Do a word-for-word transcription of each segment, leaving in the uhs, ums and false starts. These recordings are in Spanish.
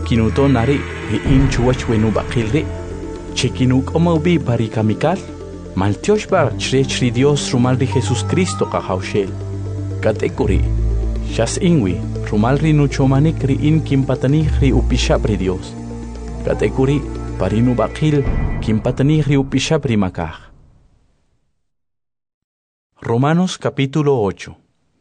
kinuto nari ri in chuwach wenu bakil ri. Chekinuk omaubi pari kamikal. Maltiosh bar chrech ri Dios rumal ri Jesus Cristo kahaushel. Katekuri. Shas ingwi rumal ri nuchomanik ri in kimpatanih ri upishab ri Dios. Katekuri parinu bakil kimpatanih ri upishab ri makah. Romanos capítulo ocho.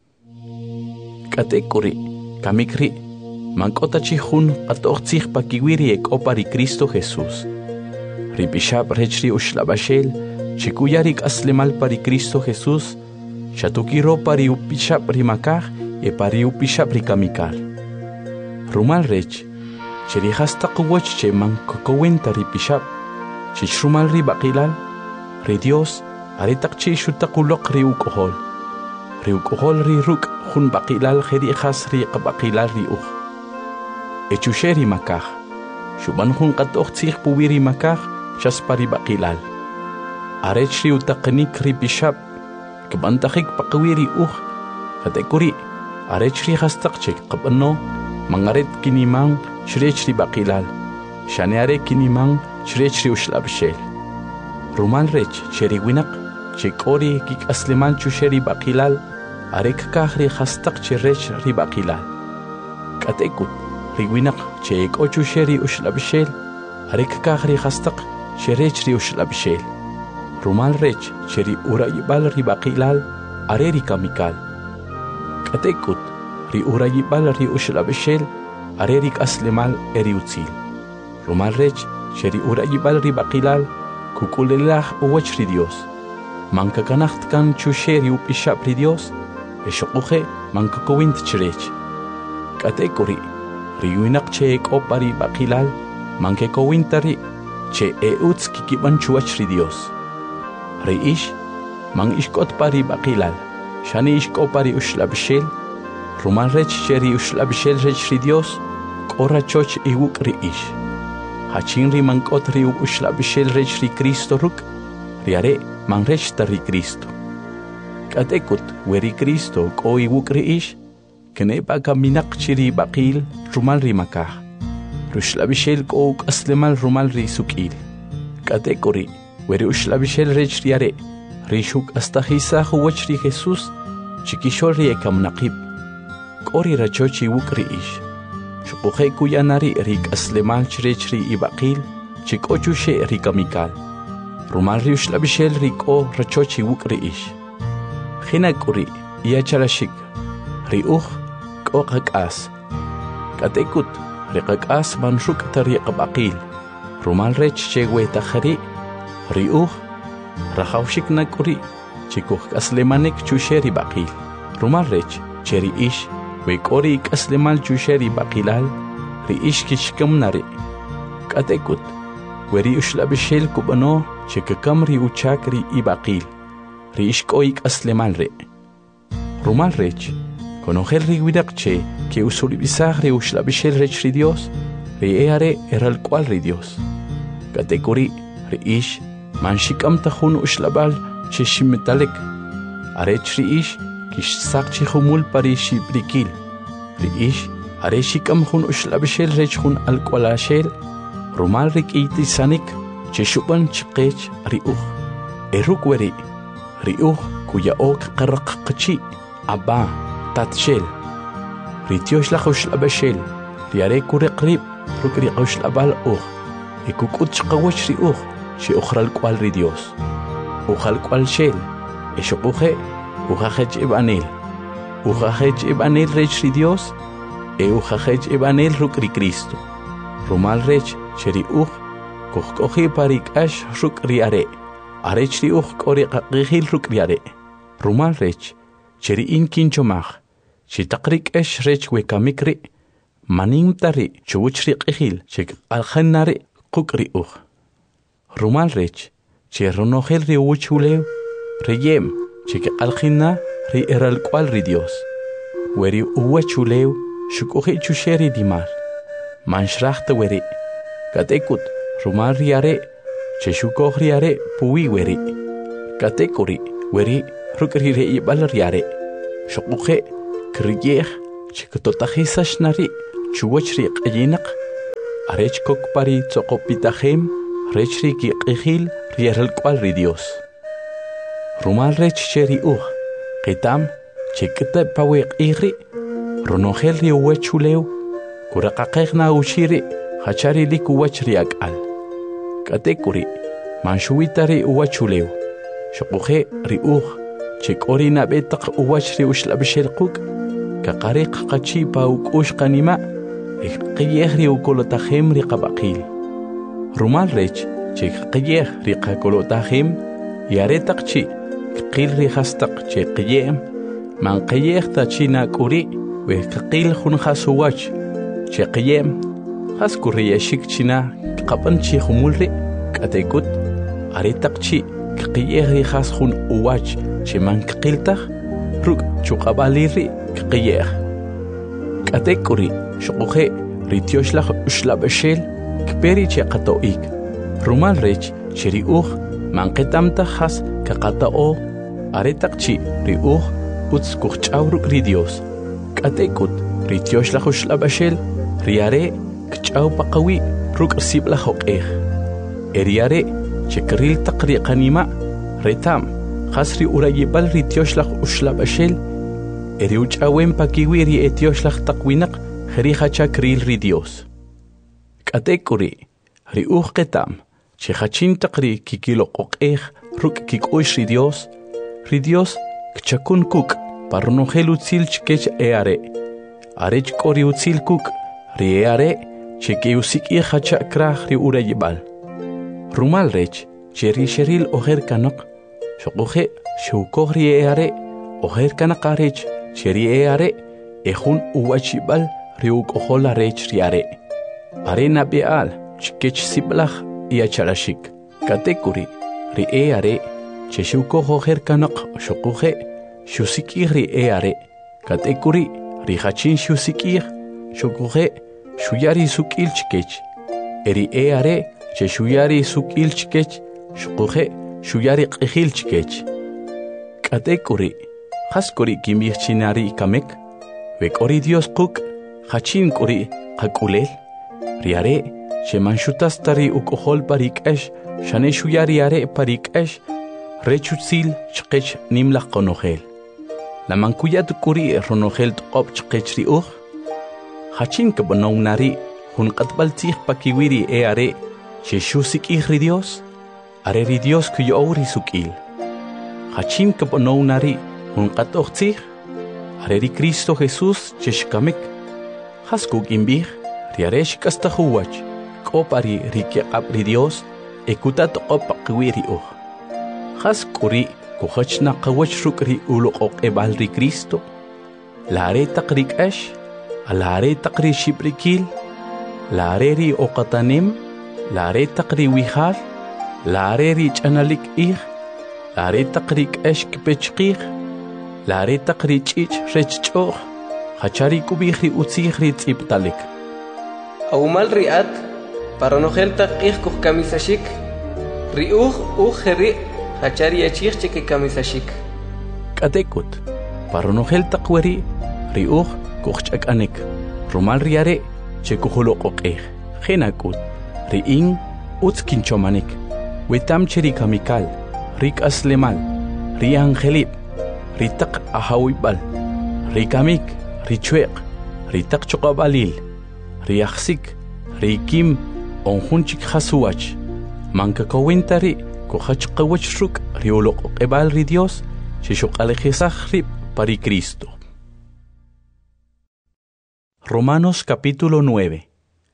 Katekuri kamikri mankota chihun atochich pakiwiri ek opari Cristo Jesús. Ripishab rechri ushlabashel chikuyarik aslemal pari Cristo Jesús chatukiro pari upishab rimakah e pari upishab rikamikal. Rumal rech cherihasta kuwach che mankokowenta ripishab chichrumal ribakilal ri Dios aritak chi shutakulok ri ukohol ri ukohol ri ruk hun bakilal kheri khas ri qabakilal ri ukh echusheri makah shuban hun qatoch tsikh puwiri makah chas pari bakilal arech ri utaqnik ri bishab kabantakhik paqwiri ukh katekuri arech ri khastaq chek qabno mangaret kinimang shrech ri bakilal shaneare kinimang shrech ri ushlabshel rumal rech cheri winak chekori kik asliman chusheri bakilal arek kahri khastaq cherech ri bakilal katekut riwinak chek ochusheri ushlabshel arek kahri khastaq cherech ri ushlabshel rumal rech cheri urayibal ri bakilal areri kamikal katekut ri urayibal ri ushlabshel areri aslimal eri utzil rumal rech cheri urayibal ri bakilal kukulelah uwach ri Dios mankakanacht kan chusheri upishab ri Dios eshokuhe mankakowint chirech katekuri riwinak che ekopari bakilal mankekowintari che eutz kikiban chuwach ri Dios reish mang ishkot pari bakilal shani ishkopari ushlabshel rumal rech cheri ushlabshel rech ri Dios kora choch iwuk reish hachin ri mankot ri ushlabshel rech ri Cristo ruk riare mangrech tari Cristo katekut weri Cristo ko iwuk reish kene pa kaminak chiri bakil rumal ri makah rushlabshel ko aslemal rumal ri sukil katekuri weri ushlabshel rech riare rishuk astahisa huwach ri Jesus chikishol ri ekamnaqib kori rachochi iwuk reish shukuhe kuyanari rik aslemal chirech ri ibakil chikochu she ri kamikal rumal ri ushlabshel riko rachochi iwuk reish khinakuri iyacharashik ri ukh koqakas katekut ri qakas manshuk tari qabaqil rumal rech chewe takhari ri ukh rakhawshik nakuri chikuh aslemanik chusheri baqil rumal rech cheri ish wekori aslemal chusheri baqilal ri ish kishkam nari katekut weri ushlabshel kubano chikakam ri uchak ri ibaqil ri ish koik aslemal re rumal rech conocer ri widakche que usuri bisag ri ushlabshel rech ri Dios ri eare eral cual ri Dios katekuri ri ish manshikam tahun ushlabal chishimtalek arech ri ish kish sakchi khumul pari shibrikil ri ish areshikam hun ushlabshel rech hun alqualashel rumal rik itisanik chishuban chiqech ri ukh eruk weri ri ukh kuya ok qarq qachi aba tatshel ri tiosh la ushlabshel ri are kuri qrib rukri ushlabal ukh ikukut chqawach ri ukh shi ukhral qual ri Dios ukhal qual shel eshuqhe ukhaj ibanel ukhaj ibanel rech ri Dios e ukhaj ibanel rukri Cristo rumal rech cheri ukh kokhi parik ash rukri are arech ri ukh kori qaqil rukri are rumal rech cheri in kinchomach chitaqrik ash rech we kamikri manim tari chuchri qihil chik alkhanari qukri ukh rumal rech cherronohel ri uchulew reyem chik alkhina ri eral qual ri Dios weri uwachulew shukuhi chusheri dimar manshracht weri katekut rumal riare cheshukoh riare puwi weri katekuri weri rukri re ibal riare shukuhe kriyeh chiktotahisash nari chuwachri qayinak arech kokpari tzoqopitajem rechri ki qihil rierel kwal ri Dios. Rumal rech cheri uj, qitam chekita paweq iri, ronogel ri uwechuleu, kuraqaqeqna ushiri, hachari lik uwech riak al. Katekuri, manshuitari uwechuleu, shokuhe ri uj, chekori nabetaq uwech ri ushlabishel quk, kaqariq qachi pa ukush qanima, iqiyeh ri ukolotajem ri qabaqil. Rumal rech, chekqiyeh ri qakolotajem, yaretaq chi, qil ri hastaq chekqiyem, man qiyeh ta china kuri, we qil hun hasuwach, chekqiyem, haskuri yashik china, qapan chi humulri, katekut, aretaq chi, qiyeh ri has hun uwach, che man qiltaq, ruk chuqabaliri, qiyeh. Katekuri, shokuhe, ri tioshlaq ushlabashel, kperi che qatoik. Rumal rech, cheri uj, man qitamta has kaqatao, aretaq chi, ri uj, utz kuch'awruk ri Dios. Katekut, ri tioshlaq ushlabashel, riare, kch'aw paqawi, ruk sibla hoqej. Eriare, chekril taq ri qanima, retam, has ri urayibal ri tioshlaq ushlabashel, eri uch'awen pakiwi ri etioslaq taqwinaq, jeri hachakril ri Dios. Katekuri, ri uj qetam, che hachin taqri kikilo qoqej, ruk kikush ri Dios, ri Dios kchakun kuk, parnogel utzil chkech eare, arech kori utzil kuk, ri eare, che ke usiki hacha kraj ri urayibal. Rumal rech, che ri sheril oher kanok, shokuhe, shukoj ri eare, oher kanakarech, che ri eare, ehun uwachibal, ri ukohola rech riare. Arena beal, chkech siblach, iacharashik. Katekuri, ri eare, che shukoho herkanok, shokuhe, shusikir ri eare. Katekuri, ri hachin shusikir, shokuhe, shuyari sukil chkech. Eri eare, che shuyari sukil chkech, shokuhe, shuyari qihil chkech. Katekuri, haskuri kimir chinari kamek, vekori Dios kuk, hachin kuri, hakulel. Riare, che manshutas tari ukohol parikesh, shane shuyari are parikesh, rechutzil chkech nimlach konogel. La mankuyat kuri ronogel tqop chkech ri uj, hachin kabonaunari, hun qatbaltih pakiwiri e are, che shusik ri Dios, are ri Dios kuyo ori sukil. Hachin kabonaunari, hun qatochtih, are ri Cristo Jesus che shkamik, haskuk imbih, riaresh kasta huwach, kopari rikiaqab ri Dios, ekutat opaqwiri uj. Has kuri kuhachna qawach rukri uluqoq ebal ri Cristo, laare taqrik ash, alaare taqri shibrikil, laare ri oqatanim, laare taqri wihal, laare ri chanalik ih, laare taqrik ash kpechqih, laare taqri chich rechchoh, hachari kubihri utzihri tziptalik. Aumal riat, para no gel taqih kuh kamisashik, riuj uj heri, hachari achich cheke kamisashik. Katekut, para no gel taqweri, riuj kuh chakanek, rumal riare, chekuhulo qoqeh, genakut, riin, utz kinchomanek, wetam cheri kamikal, rik aslemal, ri angelib, ritaq ahawibal, rikamik, richueq, ritaq choqabalil, riaxik, rikim, onjunchik hasuwach, mankakawintari, kohachqawach ruk, rioloq ebal ri Dios, shishoqalejisaj rib pari Cristo. Romanos capítulo nueve.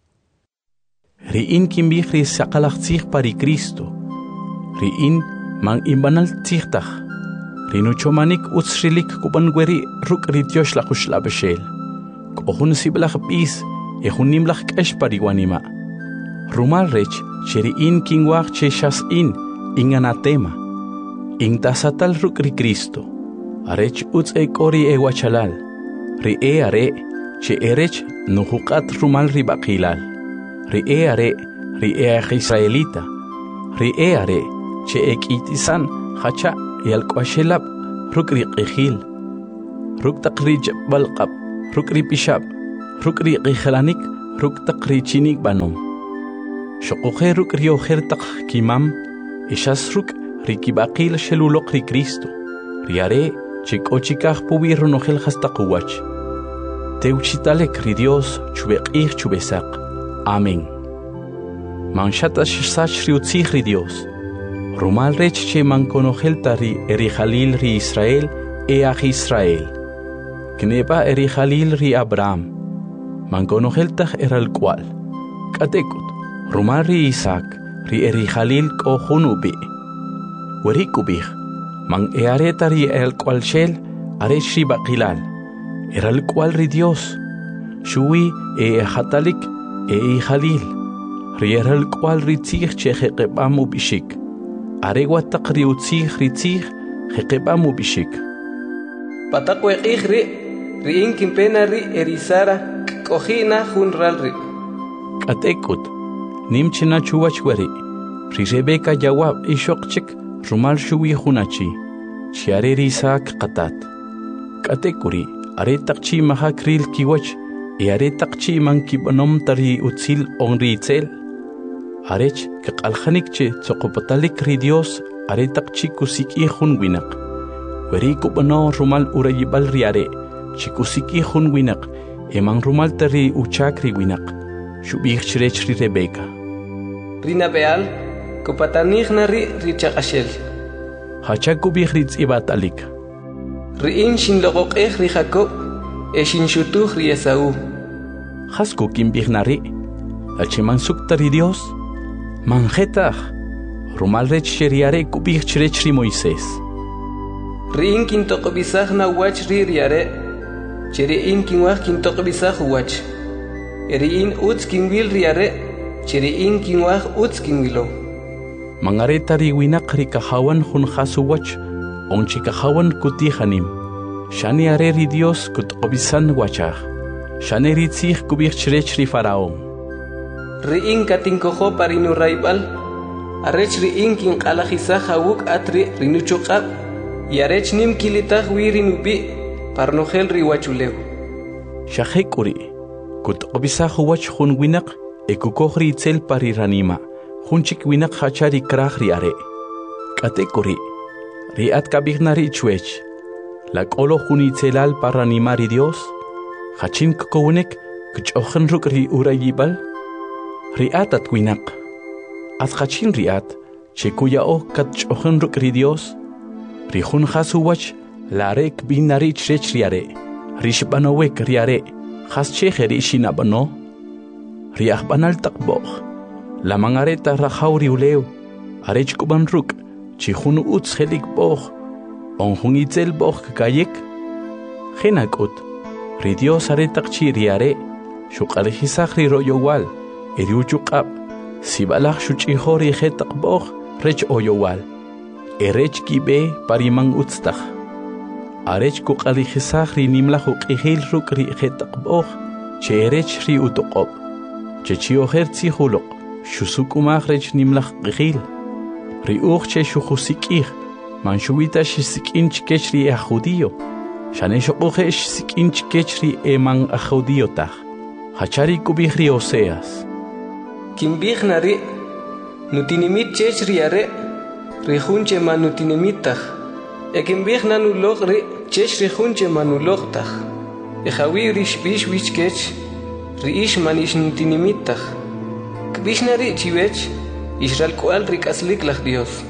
Riin kimbih ri saqalajtzij pari Cristo, riin man imbanal tzijtaj, rinuchomanik utzrilik kubangweri ruk ri Dios la jushlabeshel, kohun siblaj bis, Ejunim lach kesh pariwanima. Rumal rech, cheri in kingwach cheshas in, in anatema. In tasatal rukri Cristo. Arech utz e kori e wachalal. Ri e are, che erech nuhukat rumal ribakilal. Ri e are, ri e israelita. Ri e are, che ek itisan, hacha, yal kwashelab, rukri qihil. Ruk takrij balqab, rukri pishab. Rukri qikhalanik, ruk taqri chinik banom. Shokoheruk rio hertak kimam, ishasruk rikibakil shelulok ri Cristo. Riare chik ochikah pubir nohel hastakuwach. Teuchitalek ri Dios chubek ich chubesak. Amén. Manshata shsach ri utzich ri Dios. Rumal rech che man konohelta ri eri Jalil ri Israel e ach Israel. Kneba eri Jalil ri Abraham. Man konoheltach eral cual. Katekut. Rumal ri Isaac ri eri Jalil ko hunubi. Werikubich. Man eareta ri el cual shel arech ri bakilal. Eral cual ri Dios. Shui e hatalik e i Jalil. Ri eral cual ri tzich che jeqebamu bishik. Areguatak ri utzich ri tzich jeqebamu bishik. Patakwe ri ri inkin pena ri erisara kohina hunral ri. Katekut. Nimchina chuwachwari. Ri Rebeka jawab ishokchik rumal shuwi hunachi. Chiare ri Isaac qatat. Katekuri. Aretakchi mahakril kiwach. E aretakchi man kibanom tari utzil onri itzel. Arech keqalkhanikche tsoqopatalik ri Dios aretakchi kusiki hunwinak. Weri kubano rumal urayibal riare. Chikusiki hunwinak. Eman rumal tari uchakri winak. Shubich chrech ri Rebeka. Rina beal, kopatanighna ri richaqashel. Hachakubich ri tz'ibatalik. Ri in shin loqoqeh ri Jacob, e shin shutuh ri Esaú. Hasku kimbichnari. Achiman suktari Dios. Manjetach. Rumal rech sheriare kubich chrech ri Moisés. Ri in kintoqbisajna wach ri riare. Cheri in kinwaj kintoqbisaj wach. Eri in utz kinwil riare, cheri in kinwaj utz kinwilo. Mangareta ri winak ri kahawan hun khasuwach, onchi kahawan kutihanim. Shani are ri Dios kut obisan wachach. Shani ri tzich kubich chrech ri Faraón. Ri in katinkojo parinu raibal, arech ri in kin qalajisaj awuk atri rinuchuqab, y arech nim kilitaj wirinubi, parnogel ri wachuleu. Shahekuri. Kut obisaj wach hun winak e kukohri itzel pari ranima. Hunchik winak hachari krach ri are. Katekuri. Ri at kabignari chwech. La kolo hun itzelal paranima ri Dios. Hachin kukonek kuchochen ruk ri urayibal. Ri at at winak. At hachin ri at. Chekuya o katchochen ruk ri Dios. Ri hun hasu wach. La rek binari chrech ri are. Rishbanowek ri are. Has chejeri shinabano. Riach banal takboch. La mangareta rajauri uleu. Arech kuban ruk. Chihunu utz helik boch. Onjun itzel boch kayek. Genakut. Ri Dios aretak chi riare. Shukalehisach ri royowal. Eriuchukab. Sibalach shuchihori hetak boch. Rech oyowal. Erech kibe parimang utztach. Arech kukalihisach ri nimlach uqihil ruk ri jetaqboch, che erech ri utoqob. Che chioher tzihulok, shusukumach rech nimlach qihil. Ri uch che shuhusikih, man shuita shisikin chkech ri a judío. Shane shokuche shisikin chkech ri eman a judío tach. Hachari kubih ri Oseas. Kimbih nari, nutinimit chech ri are, ri hunche man nutinimittach. Ekimbih nanulog ri chech ri hunche manulogtach. Ejawi rish bish wichkech, ri ish manish nutinimittach. Kbishna ri chiwech, ishral kual ri kaslik lach Dios.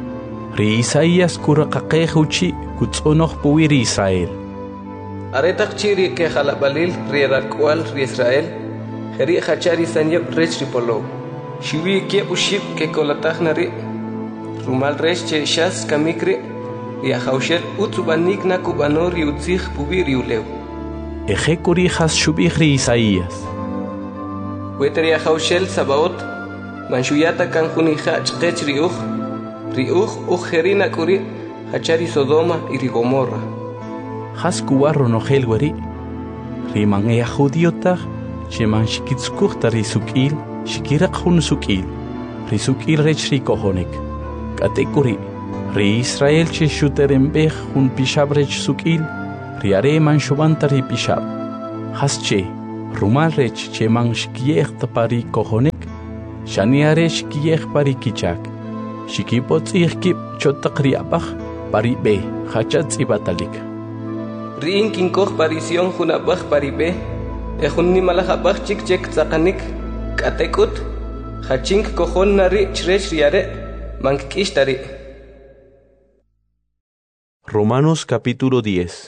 Ri Isaías kuraqaqeh uchi kutzonoch puwi ri Israel. Aretach chi ri ke jalabalil ri eral kual ri Israel, jeri hachari sanyeb rech ri polo. Shiwi ke ushib ke kolatach nari, rumal rech che shas kamikri, ya haushel utsubanik na kubanor ri utzich pubir yuleu. Ejekuri has shubich ri Isaías. Weter ya haushel sabaot, manshuyata kan junija chkech ri uch, ri uch uch herina kuri, hachari Sodoma y ri Gomorra. Has kuwarro nojel weri, ri man ea judiotach, che man shikitskuchta ri sukil, shikirak hun sukil, ri sukil rech ri kohonek. Katekuri. Ri Israel che shuterembech hun pishab rech sukil, ri are man shubanta ri pishab. Has che, rumal rech che man shkiech tapari kohonek, Shaniare shikiyeh parikichak. Shikipot ihkip chotaqriapach paribe hachatz ibatalik. Riin kinkoh parision hunabach paribe. Ejun ni malajabach chik chek tzakanik. Katekut. Hachink kohon nari chresh riare. Mankishtari. Romanos capítulo diez.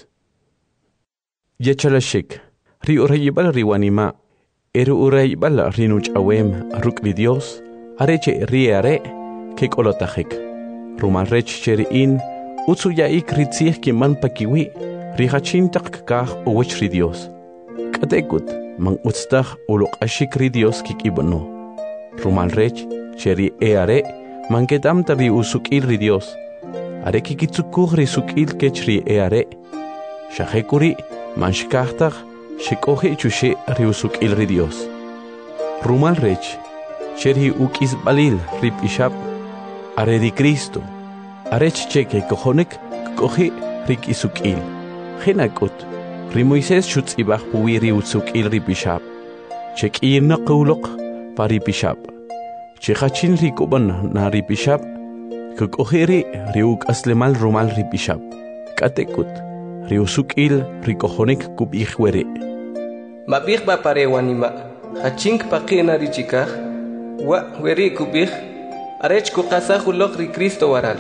Yachalashik. Ri urayibal riwanima. Eru urayibal rinuch awem rukli Dios. Areche riare. Kek olotajek. Rumal rech cheriin. Utsuyaik ritzih kiman pakiwi. Rihachintak kah uwech ri Dios. Katekut. Man utstach ulok ashik ri Dios kik ibono. Rumal rech cheri eare. Man kedam tari usukil ri Dios. Are kikitsukuh ri sukil kechri eare. Shahekuri. Man shkahtach. Shekohe chushe ri usukil ri Dios. Rumal rech. Cheri ukis balil rip ishap. Are di Cristo. Arech cheke kohonek kohe rik isukil. Genakut. Ri Moises shutz ibach puwiri utsukil ri bishap. Chek irna qulok pari bishap. Chekachin ri kuban na ri bishap. Kokoheri ri uk aslemal rumal ri bishap. Katekut. Ri usukil ri kohonek kub ichwere. Mabich ba parewanima. Hachink pakina ri chikah. Wa weri kubich. Arech ku qasahulok ri Cristo waral.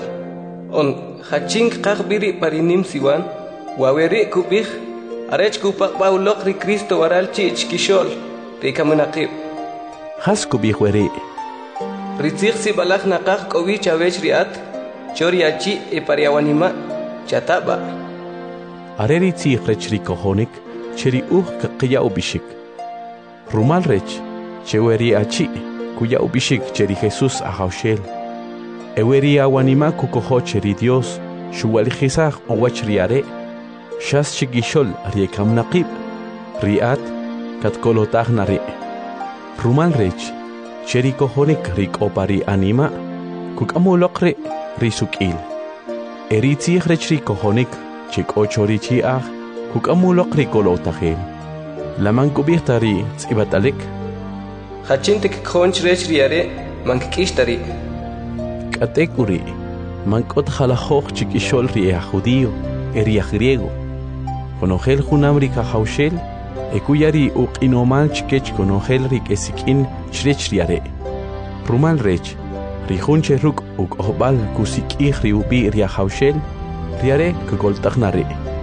On hachink qagbiri parinim siwan. Waweri kubich. Arech ku pakbaulok ri Cristo waral chich kishol. Ri kamunaqib. Has kubich weri. Ritzich si balak naqaq kowi chavech riat. Chori achi e pariawanima. Chataba. Are ritzich rech ri kohonik. Cheri uh kaqiya ubishik. Rumal rech. Cheweri achi. Kuya ubishik cheri Jesus ahaushel. Eweri awanima kukoho cheri Dios. Shuwalijizah owach riare. Shas chigishol riekam naqib. Riat katkolotah nare. Rumal rech. Cheri kohonik rik opari anima. Kukamulokre risukil. Eritzih rech ri kohonik. Chik ochori chiah. Kukamulokri kolotahem. Laman kubirtari tzibatalik. Hachintik khonch rech riare mankishtari. Katekuri. Mankot halahoch chikishol ria judío, eria griego. Konogel junamrika haushel, ekuyari uqinomal chikech konogel rik esikin chrech riare. Rumal rech. Rijunche ruk uk ohbal kusikih riubi ria haushel, riare kugoltagnare.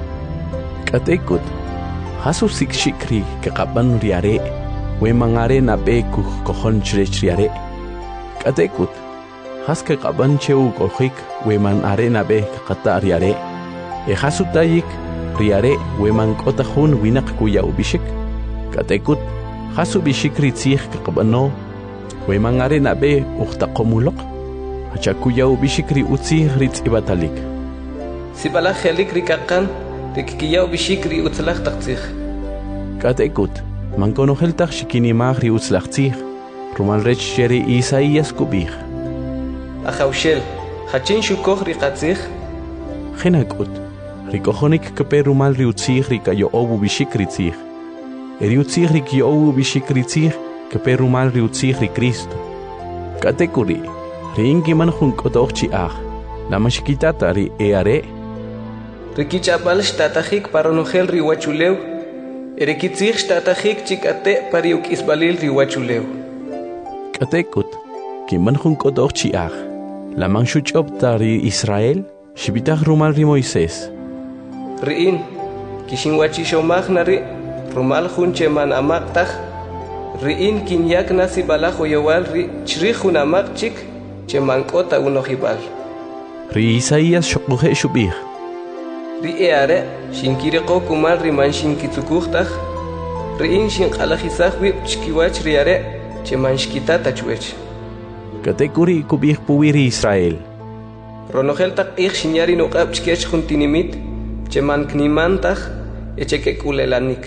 Katekut. Hasu sikshikri kekaban riare. We mangare na be kuh kohon chrechiare. Katekut. Haske kaban cheu kohik we man are na be kata riare. E hasutayik riare we man kotahun winak kuya ubishik. Katekut. Hasu bishik ritzih kakabano. We mangare na be ukta komulok. Hacha kuya ubishik ri utzi ritz ibatalik. Sibala khelik rikakan rikiya ubishik ri utzlach taktzih. Katekut. Man konoheltach shikini magri utzlachtzich. Rumal rech cheri Isaías kubich. Ahaushel. Hachin shukoh rikatzich. Genakut. Rikohonik kepe rumal riutzich rikayo obu bishikritzich. Eriutzich rikyo obu bishikritzich kepe rumal riutzich ri Cristo. Katekuri. Ringi man junkotochi ah. La mashikitata ri eare. Rikichapal shtatachik paronogel riwachuleu. Erikitzich shtatachik chikate pariuk isbalil riwachuleu. Katekut. Kiman junkotochi ah. La manshuchop tari Israel. Shibitach rumal ri Moises. Riin. Kishinwachi shomach nari. Rumal junche man amaktach. Riin kinyak nasi balajo yowal ri chrihun amak chik. Che mankota unohibal. Ri Isaías shokuhe shubich. Ri eare, shinkireko kumal riman shinkitsukuhtach. Riin shinkalajizach wip chkiwach riare, che manshkitata chwech. Katekuri kubich puwiri Israel. Ronoheltak ich shinyari nuqab chkech juntinimit, che manknimantach, echekekulelanik.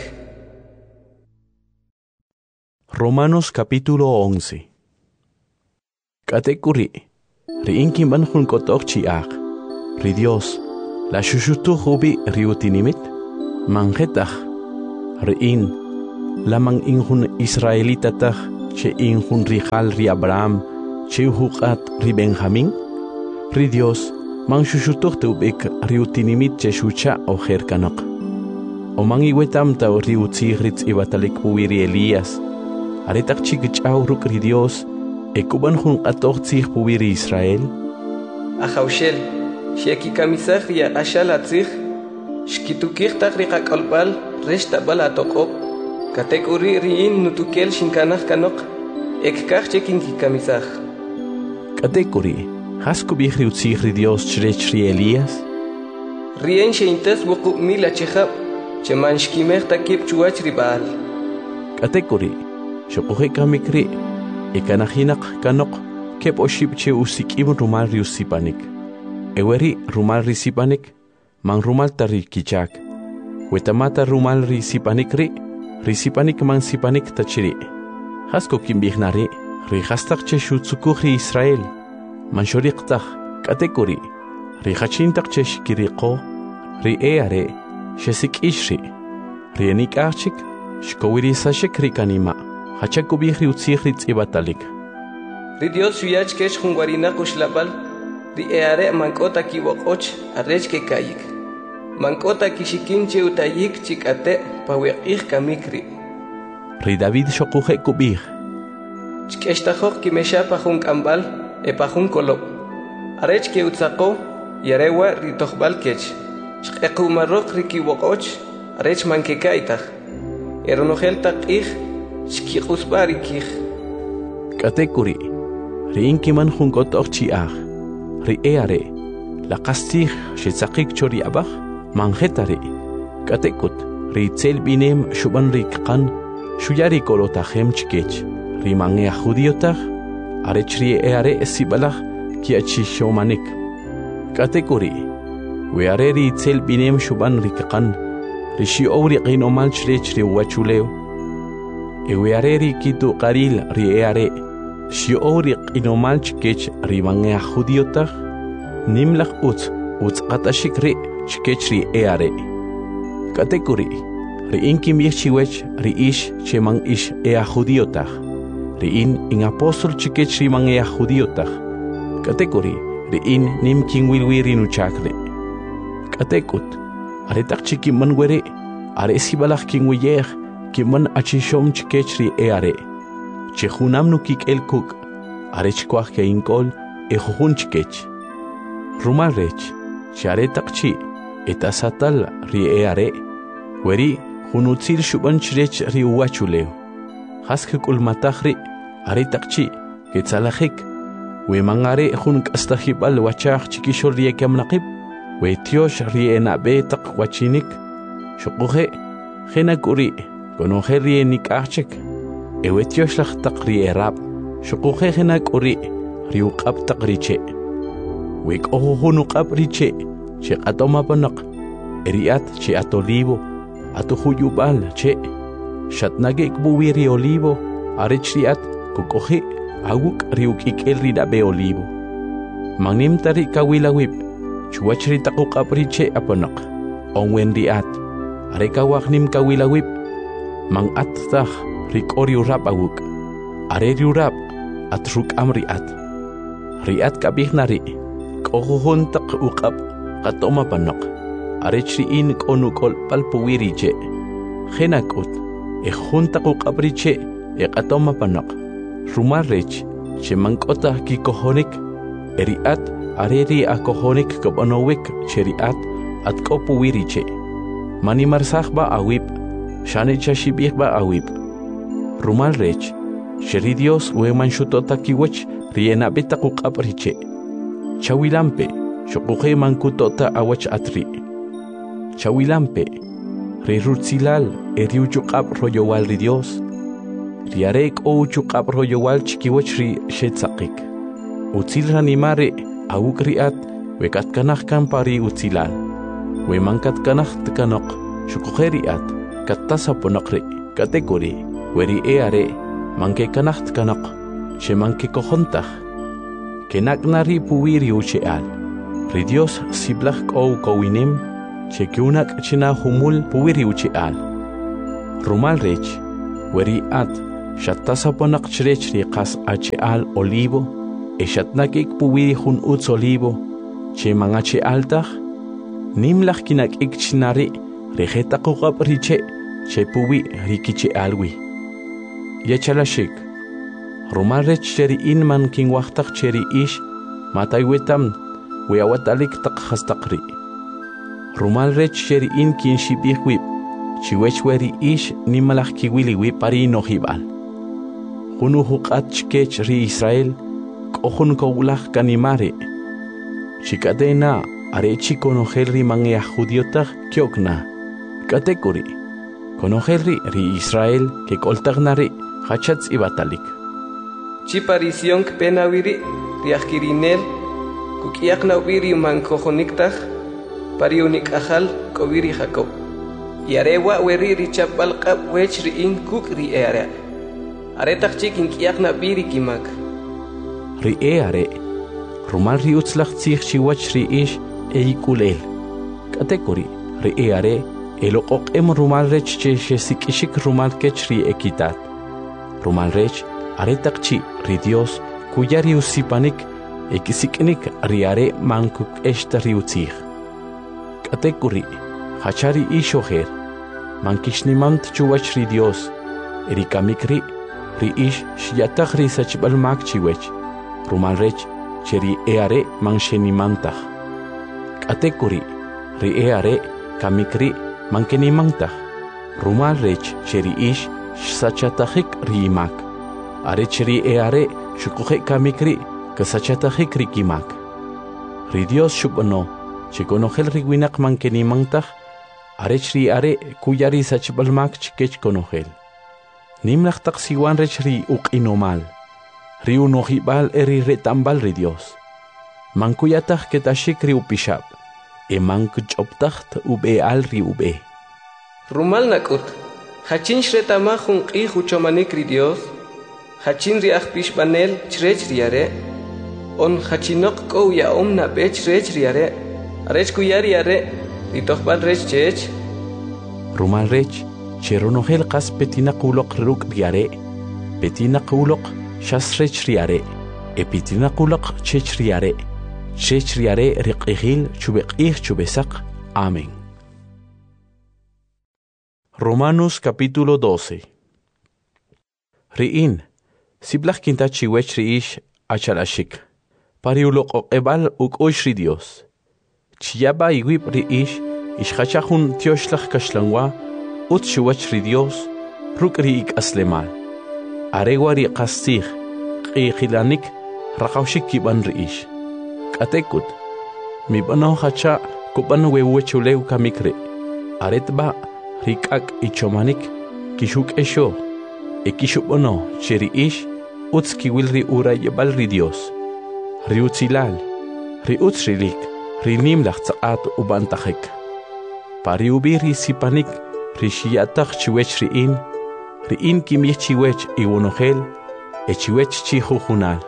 Romanos capítulo once. Katekuri. Riin kiman junkotok chiach. Ri Dios. La shushutu hubi riutinimit. Mangetach. Riin. Lamang inhun Israelitatach che injun rijal ri Abraham che huqat ri Benjamín ri Dios man shushutuq tubik ri utinimit che shucha o jerkanaq o man iwetam ta ri utzigrit ibatalik puwiri Elías aretak chikchaw ruk ri Dios e kuban jun qatoq tzig puwiri Israel Ajaushel sheki kamisaj ya ashala tzig shkitukig taq ri qaqalbal reshta bala toqob katek uri riin nutukel shinkanaj kanok ekkaj chekin kikamisaj katek uri hasku bihri utzig ri Dios chrech ri Elías rien sheintes wuqu mila chehab cheman shkimej takib chuach ri baal katek uri shoqoje kamikri ekanajinaq kanok kep oshib che usikim rumal ri usipanik eweri rumal ri sipanik man rumal tari kichak wetamata rumal ri sipanik ri ri sipanik man sipanik tachiri hasko kimbignari ri hastak che shutsukuj ri Israel man shoriqtaj katekuri ri hachintak che shkiriqo ri eare shesikishri ri enikachik shkowiri sashik ri kanima hachakubih ri utzig ri tzibatalik ri Dios shuyach kesh jungwarina kushlabal ri eare mankota kiwoqoch arrech ke kayik mankota kishikinche utayik chikate paweqij kamikri ri David shokuje kubih chkeshtajok kimesha pajun kambal e pajun kolob arrech ke utzaqo yarewa ri toqbal kech shqequmarok ri kiwoqoch arrech manke kaitaj eronojel taqij shkiqusbarikij katekuri ri inkiman junkotoq chiaj ri eare la qastij shetsaqik chori abaj manjetari katekut ri tzel binem shuban ri qan shuyari kolotajem chkech ri mangea judiotaj arech ri eare sibalaj kiachi shomanik katekuri weare ri tzel binem shuban ri qan ri shiori qinomal chrech ri wachuleo eweare ri kitu qaril ri eare shiori qinomal chkech ri mangea judiotaj nimlaj utz utz qatashik ri chkech ri eare katekuri ri inkim yechchiwech ri ish cheman ish ea judiotaj ri in in apostol chkech ri man ea judiotaj katekuri ri in nim kinwilwiri nuchakre katekut aretak chikiman were are sibalaj kinwiyej kiman achishom chkech ri eare chejunam nukik el kuk arech kwaj ke inkol e jujun chkech rumal rech charetak chi etasatal ri eare weri junutzil shuban chrech ri uachuleo haske kulmataj ri aretak chi ketzalajik we mangare jun kastajibal wachaj chikishol ri ekamnaqib we tiosh ri enabe taq wachinik shuquje jenakuri konoje ri enikachek ewetiosh laj taq ri erab shuquje jenakuri ri uqab taq riche we qojun uqab riche che qatoma panaq eriat che atolivo atuhuyubal che shatnage kbuwiri olivo arichiat kukoji aguk riukik el ridabe olivo magnim tari kawilawip chuachri taquqapriche apanaq onwen riat arekawagnim kawilawip mang attah rikori urap aguk are riurap atruk amriat riat kabihnari qohon taq uqab qatoma panaq arechri in konukol palpuwiriche genakut e junta uqapriche e qatoma panaq rumarrech chemankota kikohonik eriat areri akohonik koponowik cheriat atkopuwiriche manimarsajba awip shanechashibihba awip rumarrech sheri Dios weman shutota kiwech riena beta uqapriche chawilampe shuquje mankutota awach atri chawilampe rirutsilal eriuchuqab royowal ri Dios riarek o uchuqab royowal chikiwach ri shetzaqik utzil ranimare awukriat wekat kanaj kampari utzilal we mankat kanaj tkanaq shukujeriat kattasaponaqri katekuri weri eare manke kanaj tkanaq shemanke kojontaj kenaknari puwiri ucheal ri Dios siblaj ko kowinem chekiunak china humul puwiri ucheal rumal rech weri at Shattasaponak chrechri qas acheal olivo, eshatnakik puwiri hun uts olivo, che mangache altach, nimlach kinak ikchinari, rejeta kukap riche, che puwi rikiche alwi. Yechalashik, rumarech cheri inman king wachtach cheri ish, mataywetam, weawatalik tak hastakri. Rumalrech cheri in kin shibihwip, chiwechweri ish nimalach kiwiliwi pari no hibal. Hunu hukat chkech ri Israel, kohun kowlach kanimare. Chikadena arechi konohelri mangea judiotach kyokna. Katekuri, konohelri ri Israel ke koltagnari hachatz ibatalik. Chiparision penawiri riakirinel kukiakna wiri man kohoniktach pariunik ahal kowiri Jacob. Yarewa weri richapal kap wech ri in kuk ri area. Aretak chikin kiakna biri kimak. Ri eare, rumal ri utzlach tzich chiwach ri ish eikulel. Katekuri, ri eare, elokok em rumal rech che shesikishik rumal kech ri ekitat. Rumal rech, aretak chi ri Dios, kuya ri usipanik, ekisiknik ri are mankuk eshta ri utzich. Katekuri, hachari ishoher, mankishnimant chuwach ri Dios, erikamikri, ri ish shiyatach ri sachbal mak chiwech, rumal rech, cheri eare manshenimantach. Katekuri, ri eare, kamikri, mankenimantach, rumal rech, cheri ish sachatachik ri imak, are cheri eare, shukuhe kamikri, kasachatachik ri kimak. Ri Dios shubano, chikonogel ri winak mankenimantach, are chri are kuyari sachbal mak chikech konogel. Nimlach taksiwan rech ri uk inomal, ri unohibal eri retambal ri Dios. Mankuyatach ketashik ri upishab, e mankuchoptacht ube al ri ube. Rumal nakut, hachin shretamahun qi huchomanik ri Dios, hachin ri akpishbanel chrech riare, on hachinok ko ya omna bech rech riare, arech kuyari are, ri tohbal rech chech. Rumal rech, cheronogel qas petina qulok ruk riare, petina qulok shasrech riare, e petina qulok chech riare, chech riare riqihil chubeqih chubesak. Amén. Romanos capítulo doce. Riin, siblach kinta chiwech riish achalashik, pariulok oqebal uk oish ri Dios. Chiyaba iwib riish, ishachachun tioshlach kashlangwa, ut shuwach ri Dios, ruk ri ik aslemal. Arewa ri qastih, qiqilanik, raqawshik kiban riish. Katekut, mi bano hacha kuban wewechuleu kamikre. Aretba, rikak ichomanik, kishuk esho, e kishubono, cheri ish, uts kiwil ri ura yebal ri Dios. Ri utzilal, ri utzrilik, ri nimlach tsaat ubantachik. Pari ubi ri sipanik, ri shiyatach chiwech riin, riin kimich chiwech iwonogel, e chiwech chihujunal.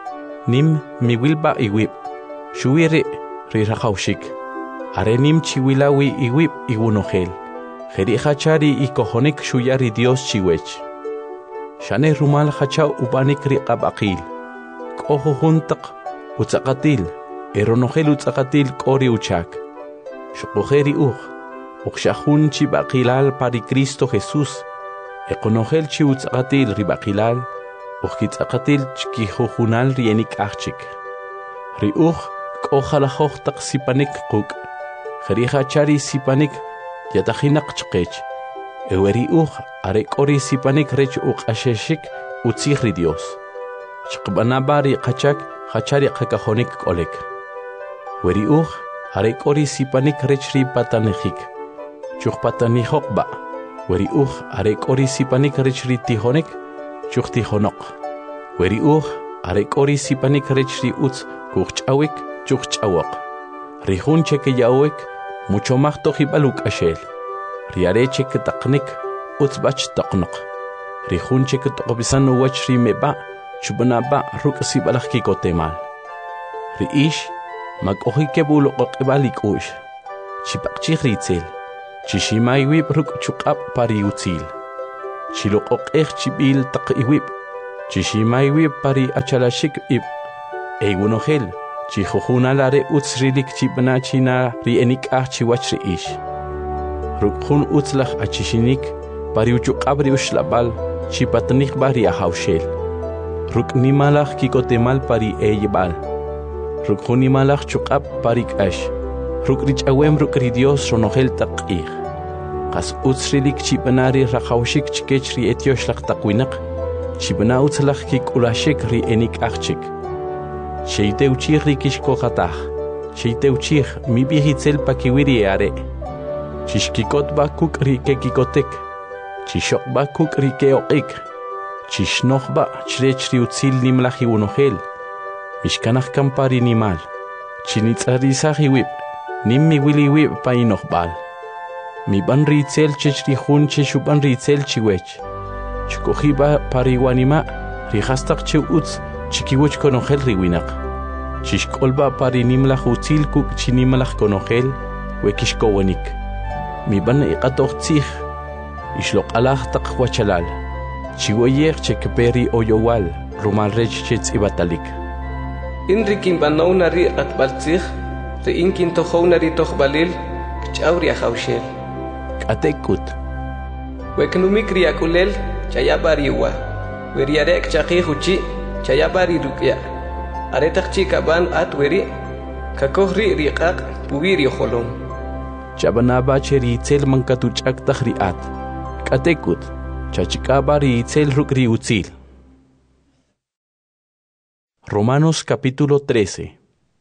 Nim miwilba iwib, shuiri ri raqawshik, are nim chiwilawi iwib iwonogel, jeri hachari ikohonik shuyari Dios chiwech. Shane rumal hacha ubanik ri qabaqil, kohujuntak utzakatil, eronogel utzakatil kori uchak, shukojeri uj, ukshahun chibaqilal pari Cristo Jesús, ekonogel chi utzakatil ribaqilal, ukkitzakatil chkihujunal rienik achchik. Ri uj kohalahohtak sipanik kuk, jeri hachari sipanik yatahinak chkech, eweri uj are kori sipanik rech uq asheshik utzih ri Dios. Chqbanabari qachak hachari qakahonik kolek. Weri uj are kori sipanik rech ri patanejik. Chukpatanihok ba. Weri uj are kori sipanik rech ri tihonik. Chuktihonok. Weri uj are kori sipanik rech ri utz kuchawik chukchawok. Rihun cheke yawek mucho más tojibaluk ashel. Riare cheke taknik utz bach taknok. Rihun cheke tokobisan wach ri meba chubanaba ruk sibalak kikotemal. Riish mag-ohike bulo qibalik ush. Chipakchi ritzel. Chishimay wib ruk chukap pari utzil. chiloqoqej chibil taqiwib, chishimaiwib pari achalashik ib, eigunogel, chijujunalare utsrilik chibna china rienik ah chiwachri ish. Rukjun utzlach achishinik, pari uchuqabri ushlabal, chipatnik bari ahaushel. Ruknimalach kikotemal pari eyibal. Rukjunimalach chuqab parik ash. Rukrich awem rukri Dios ronogel taqih. Qas utsrilik chibanari rajaushik chikechri etioshlag taqwinak. Chibana utzlach kikulashik ri enik achik. Sheite uchih rikishko gatah. Sheite uchih mi bihitzel pakiwiri are. Chishkikot ba kuk rike kikotek. Chishok ba kuk rike oqik. Chishnoch ba chrechri utzil nimlahi unogel. Mishkanach kampari nimal. Chinitzarisahi wib. Nimmi wili wib pa inochbal. Mi ban ritzel chechri hun cheshuban ritzel chiwech. Chikohiba pariwanima rihastak che utz chikiwech konogel riwinak. Chishkolba pari nimlach utzil kuk chinimlach konogel wekishkowanik. Mi ban iqatoch tzich ishlok alach tak wachalal. Chiwoyer chekperi oyowal rumal rech chetz ibatalik. Inrikin banauna ri atbaltzich re inkin tohona ri tohbalil kchauri ahaushel. Katekut. Weknumik riakulel chayabariwa. Weriarek chaqihuchi chayabari rukya. Aretak chikaban atweri kakohri riqaq puwiri holom. Chabanaba cheri tel mankatuchak tahriat. Katekut. Chachikabari tel rukri utzil. Romanos capítulo trece.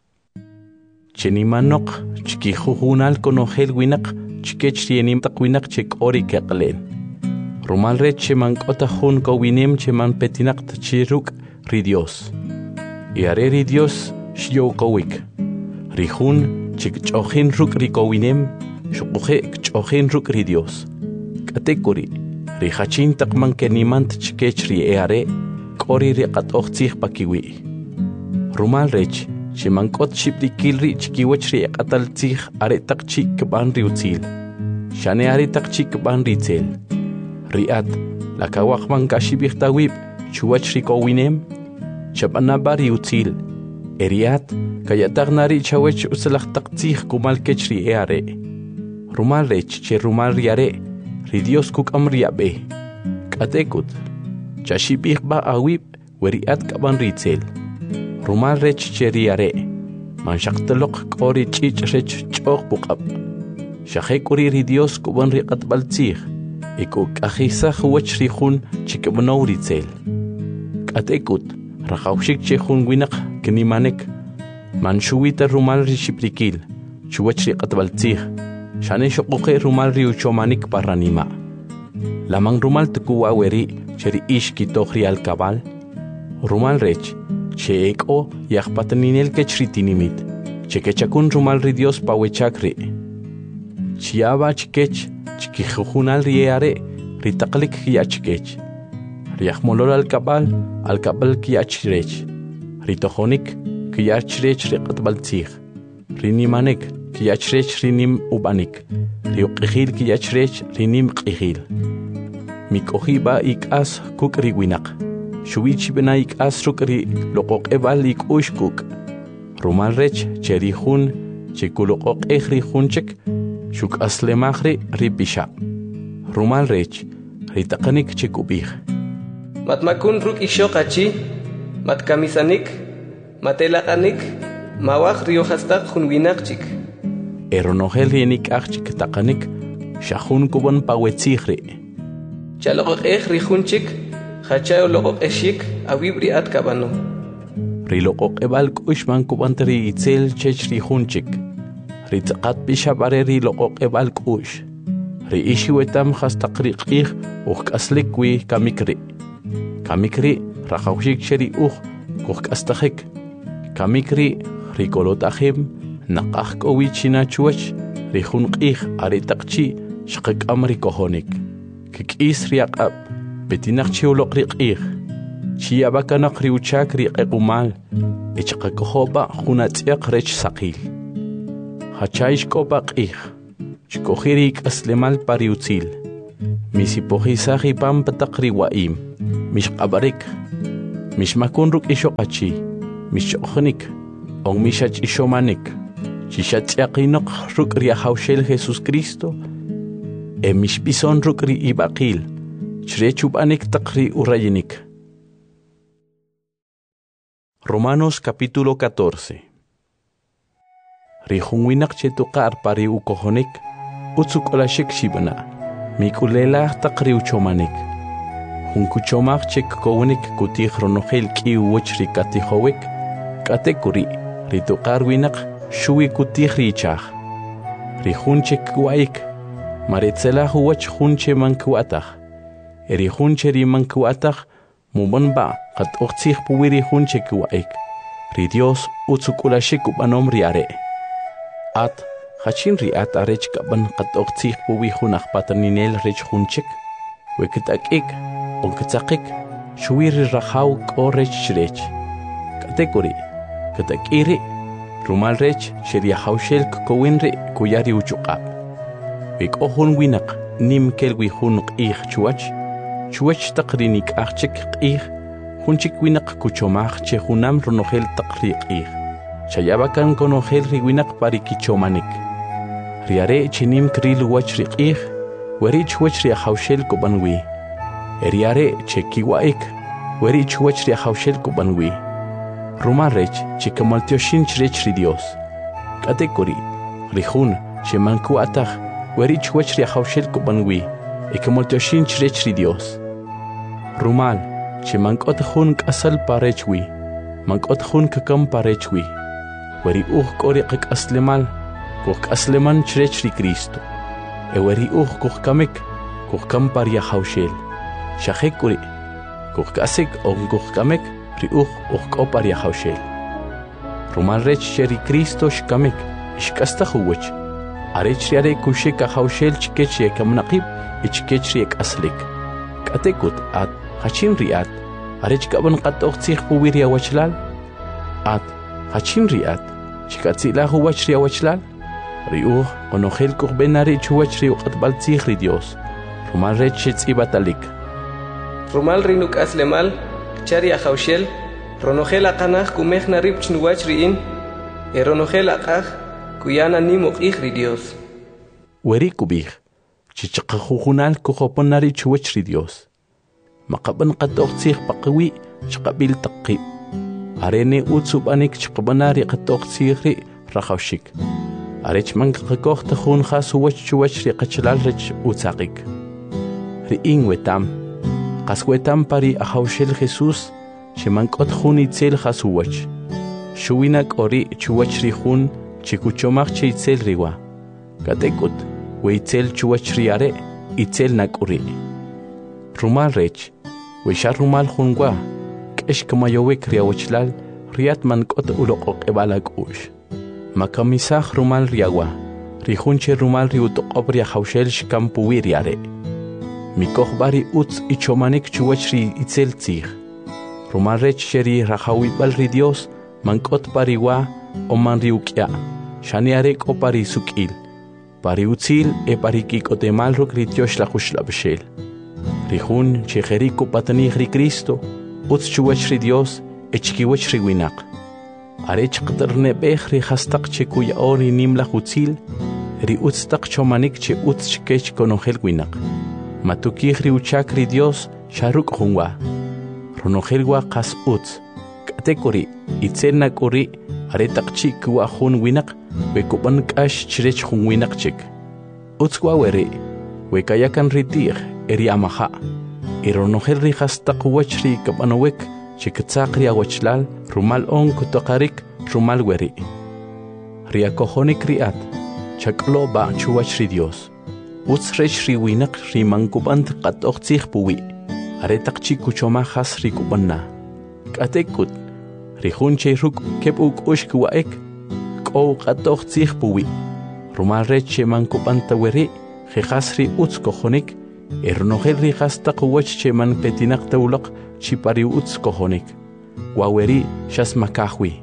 Chenimanok chikijujunal konogel winak chikechrienim takwinak chek ori keqlen. Romal re chemankota jun kowinem cheman petinak tchiruk ri Dios. Iare ri Dios shyo kowik. Rijun chik chojin ruk ri kowinem shukuje chojin ruk ri Dios. Katekuri rijachin takman kenimant chikechri eare kori ri qatochtzih pakiwi. Rumal rech chemankot shiprikilri chikiwechri qataltzih aretak chik ban riutzil. Shane aretak chik ban ritzel. Riat la kawakman kashibirtawib chuwachri kowinem chabanabari utzil. Eriat kayatarnari chawech uslach taqtzih kumal kechri eare. Rumal rech che rumal riare ri Dios kuk amriabe. Katekut chashibir ba awib weriat kaban ritzel. Rumal rech cheriare. Man shaktelok kori chich rech chok bukab. Shakekuri ri Dios kuban riqat baltzih. Iko kahisa huwech rihun chikabanaw ritzel. Katekut rajaushik chehun winak kenimanek. Man shuwita rumal ri shiprikil. Chuwech riqat baltzih. Shane shokuke rumal ri uchomanik paranima. Lamang rumal tukuwa weri cheri ish kitohri al kabal. Rumal rech Cheeko yahpataninel kechritinimit. Chekechakun rumal ri Dios pawechakri. Chiaba chikech chikijujunal rieare ritaklik kiachkech. Riahmolol al kabal al kabal kiachrech. Ritohonik kiachrech riqatbaltzih. Rinimanek kiachrech rinim ubanik. Riuqihil kiachrech rinim qihil. Mikohiba ikas kuk riwinak. Shuichi benaik asrukri loqoq ebalik ushkuk. Rumal rech cherihun chikuloqoq ehrihun chek shuk aslemahri ripisha. Rumal rech ritaqanik chekubih. Matmakun ruk ishoqachi matkamisanik matelaqanik mawaq riohastaq junwinaqchik. Eronogel rienik achik taqanik shahun kuban pawetzihri. Chaloqoq ehrihunchik Hachayo loqoq eshik awibri at kabano. Riloqoq ebal kushman kubantri itzel chechri hunchik. Ritaqat bishabare riloqoq ebal kush. Ri ishiwetam hastaqriqih uqaslikwi kamikri. Kamikri rajaushik cheri uq kuqastahik. Kamikri rikolotahim naqah kowichina chuach rihunqih aritaqchi shaqik amri kohonik. Kikis riaqab Betinak chiulok riqih. Chiabakanak riuchak riqumal. Echaqakohoba hunatiak rech saqil. Hachaish koba qih. Chikohirik aslemal pariutzil. misipojisaji pampa taqri waim, mishqabarik, mishmakunruk ishoqachi, mishoqnik, on mishach ishomanik, chishachiaqinok ruk riahaushel Jesus Cristo, e mishpison ruk ri ibaqil, chrechubanik taqri urayinik. Romanos capítulo catorce. Rihunwinak chetuqar pari ukohonik, utsukolashik shibana, mikulela taqri uchomanik. Hunkuchomak chek kowenik kutih ronogel ki uochri katihowik, katekuri, rituqar winak shui kutih richach. Rihunchek waik, maritzelah uoch hunche mankuatach. Erihunche rimankuatach, mumonba, kat ochtich puwiri hunchek waik. Ri Dios utsukolashik upanom riare. At, hachin riat arech kaban kat ochtich puwi hunach pataninel rech hunchek. Wekitakik, onkitakik, shuiri rahaw ko rech shrech. Katekuri, katakiri, rumal rech sheriahaushel kowinri kuyari uchukap. Wik ohun winak nim kelwi hunuk ich chuach, chuach takrinik achik ich, hunchik winak kuchomach che hunam ronogel takrik ich. Chayabakan konogel riwinak parikichomanik. Riare chinim kril wach rik ich, werich wach riahaushel kobanwi. Eriare che kiwaik, werich wach riahaushel kobanwi. Rumarech che kamaltioshin chrech ri Dios. Katekuri, rihun che mankuatach, werich wach riahaushel kobanwi, e kamaltioshin chrech ri Dios. Rumal che mankot hun kasal parechwi, mankot hun kakam parechwi. Weri uh kori kak aslemal, kuk asleman chrech ri Cristo. E weri uh kuk kamik, kuk kam paria haushel. Shahekuri, kuk kasik on kuk kamek, ri uh uh paria haushel. Rumal rech sheri Cristo shkamik, ishkasta huwach. Arech riare kushika haushel chikech ye kamnaqib, ichkech riek aslik. Katekut at, hachin riat, arech kaban qatok tsich puwiria wachlal. At, hachin riat, chikatzila huwach ria wachlal. Ri uh onogel kuk benari chuwach ri uqatbal tsich ri Dios. Rumal rech shitz ibatalik. Rumal rinuk aslemal, chari ahaushel, ronogel aqanach kumech narib chnuwach riin, e ronogel aqach, kuyana nimuk ich ri Dios. Weri kubich, chichaqahujunal kuhopon nari chuwach ri Dios. Maqaban qatok tsich paqawi, chqabil taqib. Arene utsubanik chqabanari qatok tsich ri rahaushik. Arech manqaqakoh tahun khas huwach chuwach ri qachlal rech utsaqik. Riin wetam, qaswetam pari ahaushel Jesus, shemankot hun itzel khasuwach. Shuwinak ori chuwach ri hun, chikuchomach che itzel riwa. Katekut, we itzel chuwach riare, itzel nak ori. Rumal rech, we shar rumal hunwa, kesh kamayowek riawachlal, riat mankot ulokok ebalak ush. Makamisach rumal riawa, rihunche rumal riutoqob riahaushel shkampuwi riare. Mikoh bari utz ichomanik chuwach ri itzel tzich. Rumal rech sheri rahawibal ri Dios, mankot pariwa o man riukya, shaniarek o pari sukil. Pari utzil e pari kikotemal ruk ri Dios lahush Rihun chejeriko patanich ri Cristo, utz chuwach ri Dios, e chkiwach ri winak. Arech qterne bech ri hastak chekuya ori nim lahutzil, ri utz tak chomanik che utz chkech konogel winak. Matukih ri uchak ri Dios, sharuk hunwa. Ronogelwa qas utz. Katekuri, itzel nakuri, aretak chik wa hun winak, wekuban kash chrech hun winak chik. Utz wa weri, wekayakan ri tir, eri amaha. Ironogel ri hastak wach ri kapanowek, chiktzak ri awachlal, rumal on kutokarik, rumal weri. Riakohonik riat, chaklo ba chuwach ri Dios. Utz rech ri winak ri mankubant qatok tsich puwi. Aretak chikuchomahas ri kubanna. Katekut, ri hunche ruk kep uk ush kuwaek, ko qatok tsich puwi. Rumal rech mankubanta weri, jejas ri utz kohonik, ernogel ri hastak wach che man petinak taulak chipari utz kohonik. Waweri shas makahwi.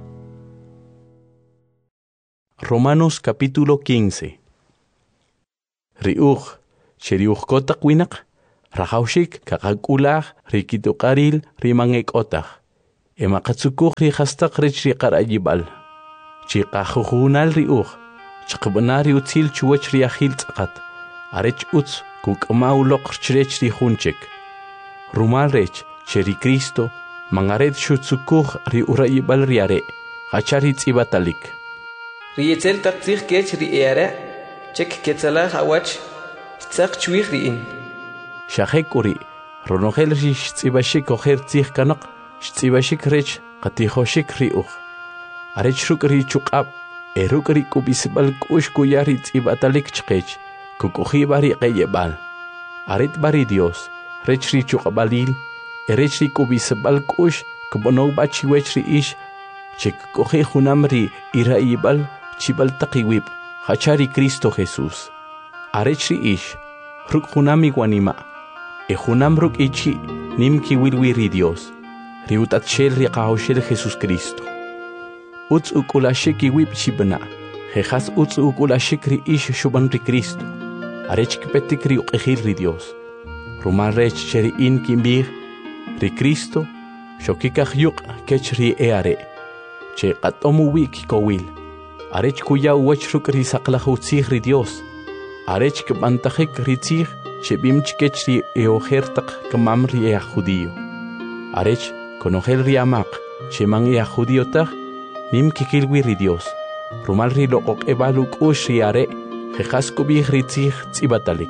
Romanos capítulo quince. Riuch, cheri uxkotaq winaq rajawshik kaqakulaj rikituqaril rimangek'otaq emaqatzukuq rijastaq rech riqarayib'al chiqajujunal riuj chiqb'ana riutzil chuwach riajil tz'aqat arech utz kuk'ma uloq chrech rijunchik rumal rech cheri Cristo mangaret xutzukuj riurayib'al riare qachari tz'ibatalik riyetzel taq tzij kech ri'era chek ketzalaj awach tzaq chwij ri'in Shajek uri, ronogel rish tzibashik ojer tzih kanaq, shtzibashik rech qatijoshik riuj. Arech ruk ri chuqab, eruk ri kubisbal kush kuyari tzibatalik chqech, kukuji bari qeyebal. Aret bari Dios, rech ri chuqabalil, erech ri kubisbal kush, kubonog bachiwech ri ish, chek kuji junam ri iraibal, chibal taqiwib, hachari Cristo Jesús. Arech ri ish, ruk junami guanima. E junam ruk ichi nim ki wilwiri Dios, riutat shel riqahoshel Jesús Cristo. Utz ukulashik iwib chibna, jejas utz ukulashik ri ish shuban ri Cristo, arech kipetik ri uqejil ri Dios. Rumal rech cheri in kimbir, ri Cristo, shokikaj yuk kech ri eare, che qatomu wik kowil, arech kuya uwech ruk ri saqlajutzih ri Dios, arech kibantajik ri tzih, Shebim chikechri eojertak kamam ria judío. Arech conogel riamak, sheman ea judío tag, nim kikilwi ri Dios. Rumal ri loqok ebaluk ush riare, jejasko bih ritzig tzibatalik.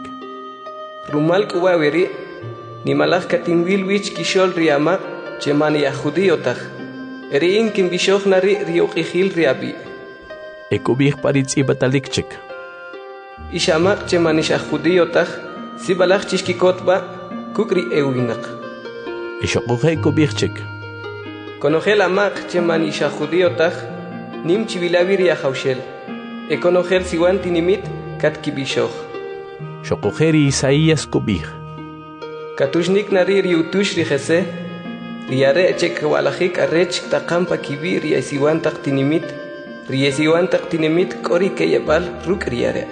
Rumal kuwawiri, nimalach katingwil wich kishol riamak, sheman ea judío tag. Eri in kimbishok nari riokijil riabi. Ekubih paritz ibatalik chik. Ishamak sheman isha judío tag, Sibalach chishkikotba kukri ewinak. Ishokuje kubirchik. Conogel amak cheman isha judío taj nim chivilavir ya haushel. E conogel siwan tinimit kat kibishoch. Shokujeri Isaías kubir. Katushnik narir yutush rijese. Riare chek walajik arrech takampa kibir ya siwan tak tinimit. Riesiwan tak tinimit kori keyabal ruk riare.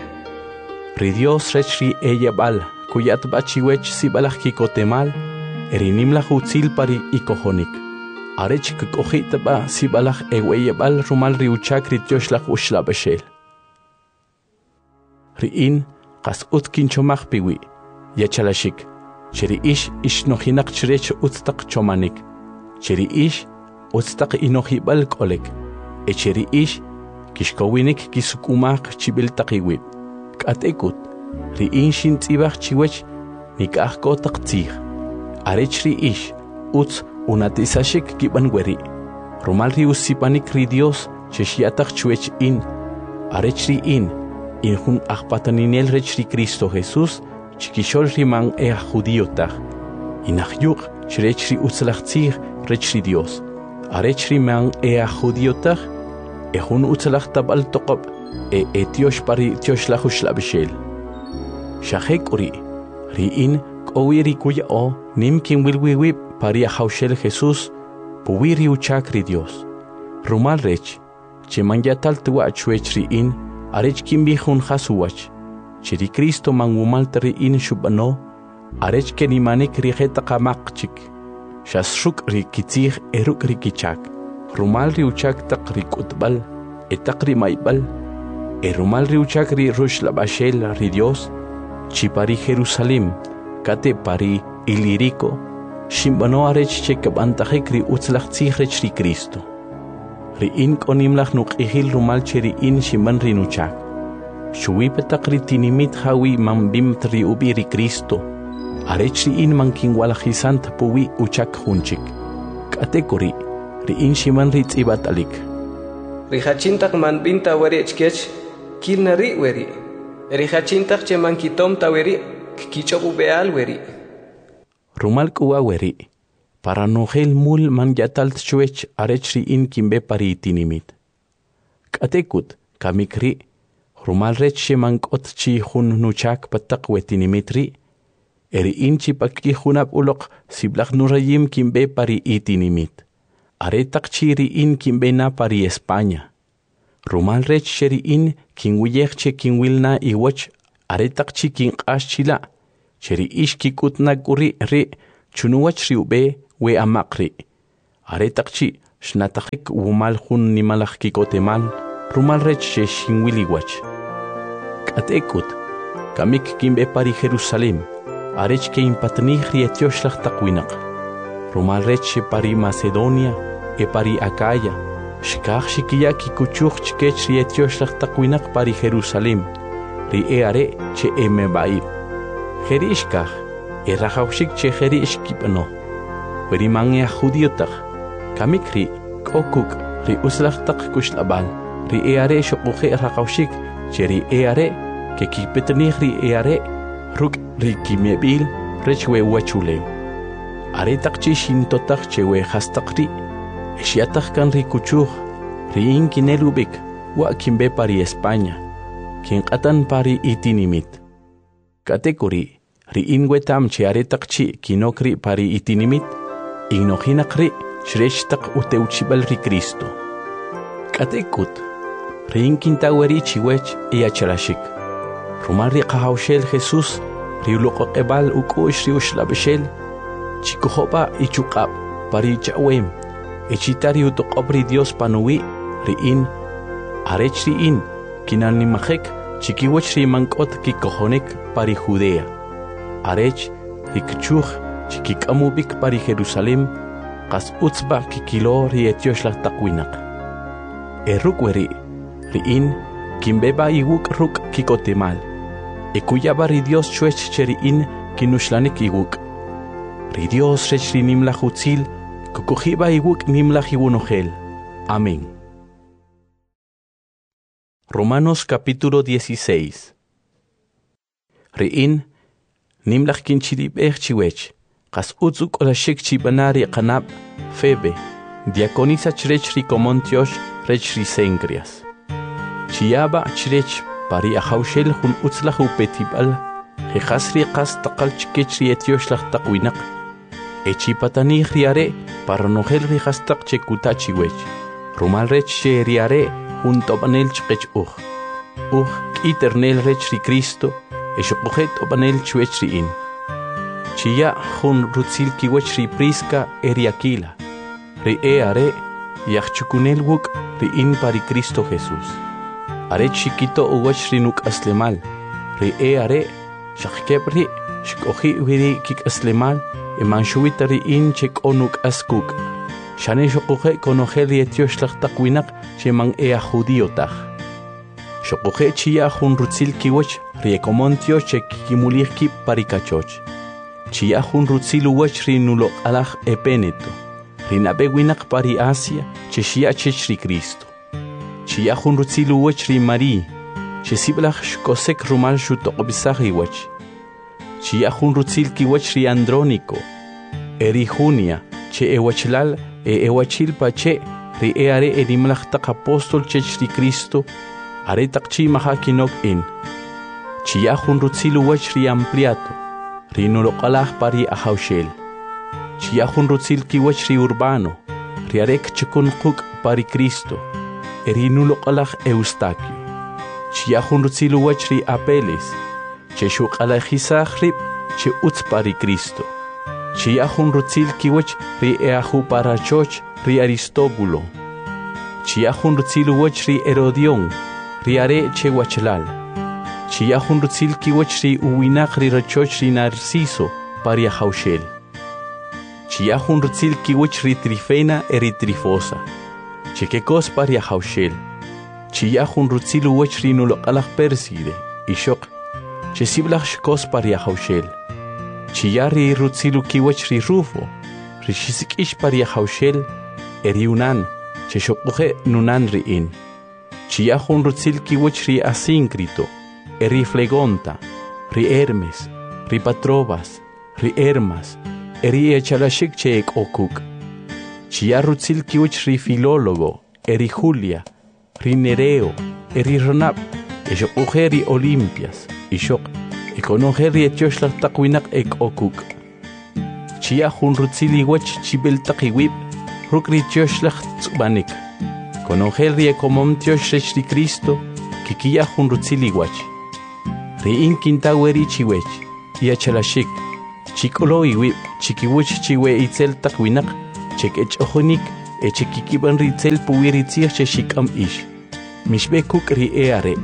Ridios rechri eyabal, kuyat bachiwech sibalach kikotemal, erinim la hutzil pari ikohonik. Arech kukojitaba sibalach eweyabal rumal riuchak rityosh la hushla beshel. Riin, kas utkin chomach piwi, yachalashik, cheri ish ish nohinak chrech utstak chomanik, cheri ish utstak inohibal kolek, e cheri ish kishkowinik kisukumak chibil takiwit. Katekut, riin shin tzibach chiwech, nikah kotak tzig. Arech ri ish, utz unatisashik kibanweri. Rumal ri usipanik ri Dios, cheshiatak chiwech in. Arech ri in, in hun akpataninel rech ri Cristo Jesús, chikishol rimang ea judío tag. Inahyuk, chrech ri utzlach tzig rech ri Dios. Arech ri mang ea judío tag, e hun utzlach tabal toqab. E etiosh pari tiosh la hushla bishel. Shahek uri, riin kowiri kuya o, nim kim wilwiwi pari a haushel Jesús, puwiri uchak ri Dios. Rumal rech, che manyatal tuwa chwech riin, arech kim bihun hasuwach, chiri Cristo mangumal riin shubano, arech ke nimanik rijeta kamak chik, shasruk ri kitzig eruk ri kichak, rumal ri uchak tak ri kutbal, etak ri maibal, Erumal riuchak ri rush la bashel ri Dios, chipari Jerusalem, kate pari ilirico, shimbano arech chekabantajek ri utzlach tzichrech ri Cristo. Ri in konimlach nuk ihil rumal cheri in shimban ri nuchak. Shuipetak ri tinimit hawi mambim tri ubi ri Cristo, arech ri in mankin walajisant puwi uchak hunchik. Kate kuri, ri in shiman ri tzibatalik. Ri hachintak man binta warech kech, Kil nari weri, eri hachintak cheman kitom ta weri, kichobu beal weri. Rumal kuwa weri, para nogel mul man yatal tchuech arechri in kimbe pari tinimit. Katekut, kamikri, rumal rech sheman kot chi hun nuchak patak wetinimitri, eri in chipaki hunap ulok siblak nurayim kimbe pari itinimit. Aretak chiri in kimbe na pari España. Rumal rech sheri in kin wiyech che kin wilna iwach aretak chi kin ash chila cheri ishki kutna kuri ri chunuwach ri ube we amakri. Aretaqchi shnatakik wumal hun nimalak kikotemal rumal rech she shinwiliwach. Katekut kamik kimbe pari Jerusalem arech ke impatnih ri etioshlag takwinak. Rumal rech pari Macedonia e pari Acaya shkach shikiya kikuchuch chkech ri etioshlag takwinak pari Jerusalem ri e are che eme baib. Jerishkach e rajawshik che jerishkipano. Veri mangia judiotach kamikri kokuk ri uslachtak kushlabal ri e are shokuche rajawshik che ri e are ke kipetnih ri e are ruk ri kimebil rechwe wachule. Are takchi shintotach che we hastakri eshiatach kan ri kuchuch ri inkinelubik wa kimbe pari España kinqatan pari itinimit. Katekuri ri inwetam che aretakchi kinokri pari itinimit ignohinakri shreshtak uteuchibal ri Cristo. Katekut ri inkintaweri chiwech iacharashik rumal ri qahawshel Jesus ri uloqoqebal ukush ri ushlabeshel chikuhopa ichuqab pari chawem echitari utoqobri Dios panuwi ri in arech ri in kinanimajek chikiwech ri mankot kikohonek pari Judea. Arech rikchuch chikikamubik pari Jerusalem qas utzba kikilo ri etioshlag takwinak. Erukweri ri in kimbeba iwuk ruk kikotemal. Ekuyaba ri Dios chuech cheri in kinushlanik iwuk. Ri Dios rech ri nimlaj utzil kukujiba iwuk nimlaj iwunohel. Amén. Romanos capítulo dieciséis. Ri in nimlach kinchirib echchiwech, qas utzuk olashik chibanari qanab, Febe, diaconisa chrech ri Comontiosh rech ri Cencreas. Chiaba chrech pari ahawshel hun utzlach upetibal, jechas ri qas taqal chkech ri etioshlag taqwinak, echipatani riare paranogel ri qastaq chekutachiwech, rumal rech she riare hun tobanel chkech uj, uj kiternel rech ri Cristo, eshokujet obanel chuech ri in. Chia hun rutzil kiwech ri Prisca eri Aquila. Ri e are yachchukunel wuk ri in pari Cristo Jesús. Are chiquito uwech ri nuk aslemal. Ri e are shakkeb ri shkohi wiri kik aslemal e manshuita ri in chek onuk askuk. Shane shokuje konogel ri etioshlag takwinak che man ea judiotach. Shokuje chia hun rutzil kiwech ri Comontiosh che kikimulihki parikachoch. Chia hun rutzil uwech ri nulo alaj epeneto. Ri nabewinak pari Asia che shia chech ri Cristo. Chia hun rutzil uwech ri Mari che siblach shkosek rumal shutoqbisach iwech. Chia hun rutzil kiwech ri Andrónico. Eri Junia che ewachlal e ewachil pache ri eare erimlach tak apostol chech ri Cristo. Are takchi maha kinok in. Chia hun rutzil uwech ri Ampliato. Ri nuloqalaj pari ahawshel. Chia hun rutzil kiwech ri Urbano. Ri arek chikun quk pari Cristo. Eri nuloqalaj Eustaquio. Chia hun rutzil uwech ri Apeles. Che shuqalajisaj rib che utz pari Cristo. Chia hun rutzil kiwech ri eahu parachoch ri Aristóbulo. Chia hun rutzil uwech ri Herodión. Ri are che wachlal. Chia hun rutzil kiwech ri uwinak ri rachoch ri Narciso pari ahawshel. Chia hun rutzil kiwech ri Trifena eri Trifosa. Chekekos pari ahawshel. Chia hun rutzil uwech ri nuloqalaj Perside ishok. Che siblach shkos pari ahawshel. Chia ri rutzil kiwech ri Rufo. Ri shisikish pari ahawshel eri Unan. Che shokuje nunan ri in. Chia hun rutzil kiwech ri Asíncrito, eri Flegonta, ri Hermes, ri Patrobas, ri Hermas, eri echalashik che ek okuk. Chia rutzil kiwech ri Filólogo, eri Julia, ri Nereo, eri Ronab, eshokuje ri Olimpias, ishok, ekonoje ri etioshlag takwinak ek okuk. Chia hun rutzil iwech chibel takiwib, ruk ri etioshlag tzubanik. Conogel ri Comontiosh rech ri Cristo, kikia hun rutzil iwach. Ri in kintaweri chiwech, yachalashik chikulo iwi chikiwuch chiwe itzel takwinak chek echohonik echekikiban ritzel puwiritzir cheshikam ish mishbe kuk ri eare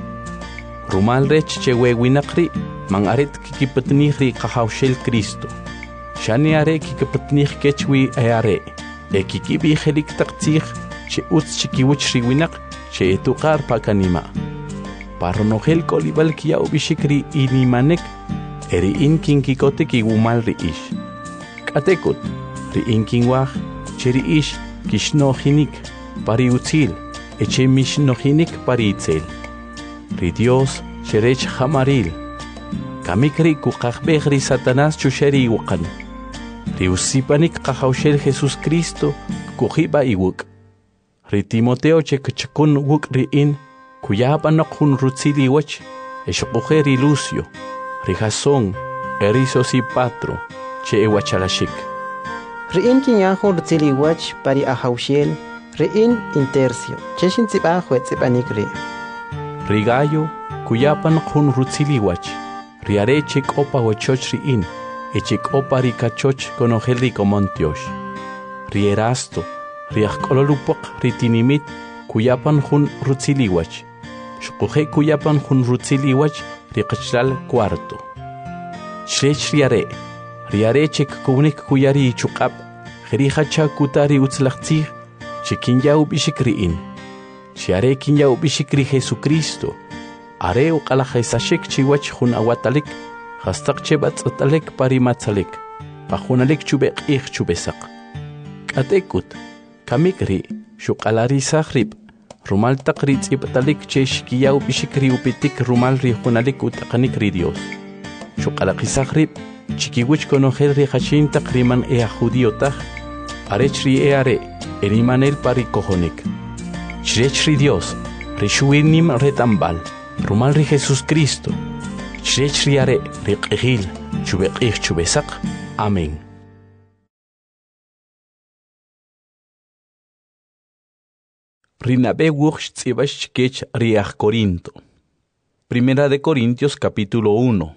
rumal rech chewe winakri man aret kikipatnih ri kahawshel Cristo shani are kikipatnih kechwi eare e kikibi helik taktzih che utz chikiwuch ri winak che etuqar pakanima parnohel kolibal kia ubishikri inimanek eri in kinkikote kigumal ri ish katekut ri in kingwah cheri ish kishnohinik pari utzil eche mishnohinik pari itzel ri Dios cherech hamaril kamikri kukakbeh ri Satanás chusheri iwukan ri usipanik kahawshel Jesus Cristo kuhiba iwuk ri Timoteo chekchakun wuk ri in kuyabanok hun rutzili wach eshukuheri Lucio ri Jasón eri Sosipatro che ewachalashik Riin kinyahu rutzili wach pari ahawshel riin intercio cheshin tsiba huetzibanik ri ri Gallo kuyapan hun rutzili wach ri are chek opa wachoch riin echek opa ri kachoch konohel ri komontiosh ri Erasto ri ahkololupok ri Tinimit kuyapan hun rutzili wach shukuhe kuyapan hun rutzili wach ri qachlal cuarto shrech ri are ri are chek kunik kuyari chuqab khri khacha kutari utzlaqtzih chekinya ubishikriin chiare kinya ubishikri Jesucristo are uqala khesashik chiwach hun awatalik khastaq chebatzatalik parimatzalik pajunalik chubeq ich chubesaq katekut kamikri shuqalari sahrib rumal taqri tzibtalik cheshkiya ubishikri upitik rumal ri hunalik utaqanik ri Dios shuqalaqi sahrib chikiwich konohel ri khachin taqriman e judío taj arech ri e are erimanel pari kohonik shrech ri Dios ri shuinim retambal rumal ri Jesus Cristo shrech ri are ri qihil chubeqih chubesaq amén. Rinabe wuch tzibash kech riach Corinto. Primera de Corintios capítulo uno.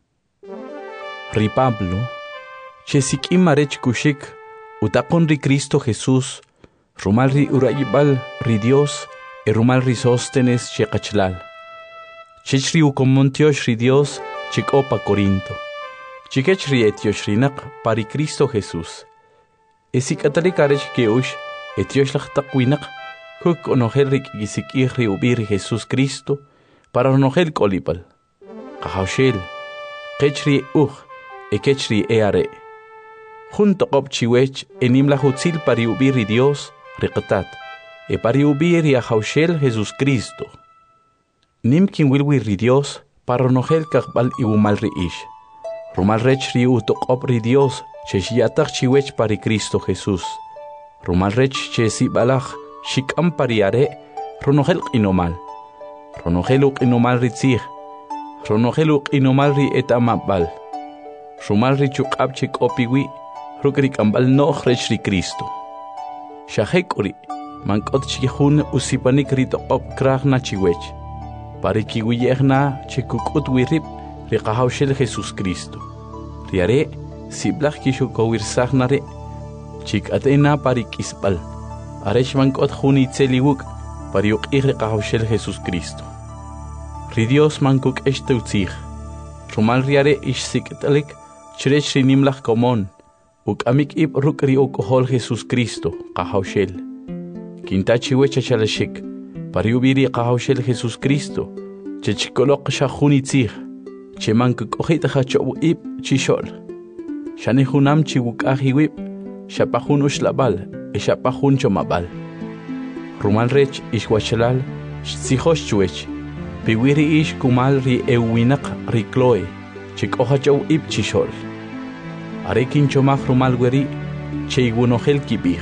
Ri Pablo, chesik imarech kushik, utaqon ri Cristo Jesús, rumal ri urayibal ri Dios, e rumal ri Sóstenes chekachlal. Chech ri ukomontiosh ri Dios, chek opa Corinto. Chikech ri etiosh rinak pari Cristo Jesús. Esik atalik arech keush, etiosh lachtakwinak, huk onohel rik gisikih ri ubir Jesus Cristo, para onohel kolipal. Kahawshel, kech ri uj, e kech ri eare. Junto qop chiwech enim la hutzil pari ubir ri Dios, riqtat, e pari ubir ri ahawshel Jesus Cristo. Nim kin wilwi ri Dios, para onohel kakbal iwumal ri ish. Rumal rech ri utoqop ri Dios, cheshiatak chiwech pari Cristo Jesus. Rumal rech chesi balach, shikam pariare, ronohel inomal. Ronoheluk inomal ri tzih. Ronoheluk inomal ri etamabal. Rumal ri chukab chik opiwi, rukrik ambal noh rech ri Cristo. Shahekuri, mankot chikihun usipanik ri toqop krach na chiwech. Parikiwiyehna chikukut wirip, ri kahawshel Jesus Cristo. Riare, siblach kishukowirsachnare, chik atena parik isbal. Arech mankot juni tzeliwuk, pariuk iri kahawshel Jesus Cristo. Ri Dios mankuk eshteutzih. Rumal riare ish siketalik, chrech ri nimlach komon, uk amik ib ruk ri ukohol Jesus Cristo, kahawshel. Kintachi wecha chalashik, pariubiri kahawshel Jesus Cristo, chechikolok shahuni tzih, che mankuk ohita hachobu ib chishol. Shani hunam chiwuk ahiwib, shapahun ushlabal, Eshapahun chomabal. Rumal rech ishwachalal, tsihosh chuech. Piwiri ish kumal ri ewinak ri Chloe, chik ohachow ib chishol. Arekin chomach rumal weri, cheiwunohel kibih.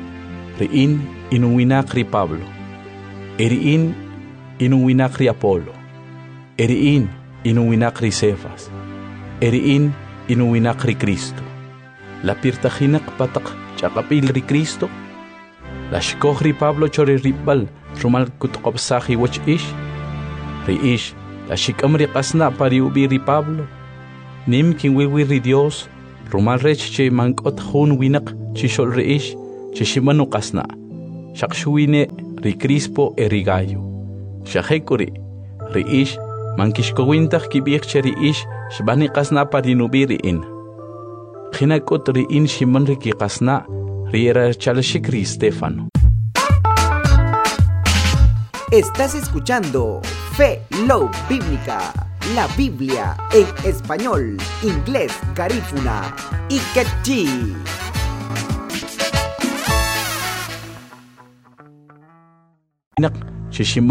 Riin inuwinak ri Pablo. Eriin inuwinak ri Apolo. Eriin inuwinak ri Cefas. Eriin inuwinak ri Cristo. La pirtahinak patak chakapil ri Cristo. La shkoh ri Pablo chori ribal rumal kutkopsahi wach ish. Ri ish la shikam ri qasna pari ubi ri Pablo. nim kin wilwiri Dios rumal rech che mankot hun winak chishol reish chishimanu qasna shaqshuwine ri Crispo erigayo shahekuri reish mankishkowintaq kibik che reish shbani qasna parinubiri in Khinakot ri in shiman ri ki qasna riera chalashikri Stefano. Estás escuchando Fe Love Bíblica, la Biblia en español, inglés, garífuna y quechí. Nak